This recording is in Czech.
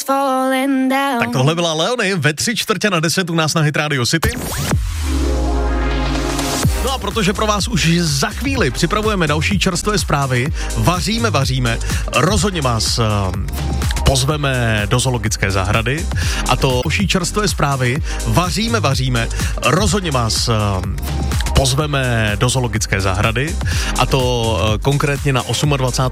Tak tohle byla Leony ve 9:45 u nás na Hit Radio City. No a protože pro vás už za chvíli připravujeme další čerstvé zprávy, vaříme, rozhodně vás pozveme do zoologické zahrady a to další čerstvé zprávy, vaříme, rozhodně vás pozveme do zoologické zahrady a to konkrétně na